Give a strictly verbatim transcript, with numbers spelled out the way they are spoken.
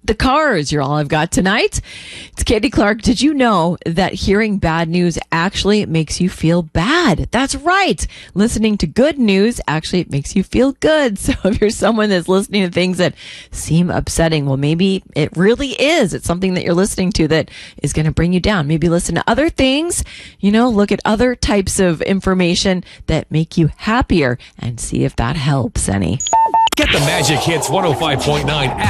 the Cars. You're all I've got tonight. It's Katie Clark. Did you know that hearing bad news actually makes you feel bad? That's right. Listening to good news actually makes you feel good. So if you're someone that's listening to things that seem upsetting, well, maybe it really is. It's something that you're listening to that is going to bring you down. Maybe listen to other things, you know, look at other types of information that make you happier and see if that helps any. Get the Magic Hits one oh five point nine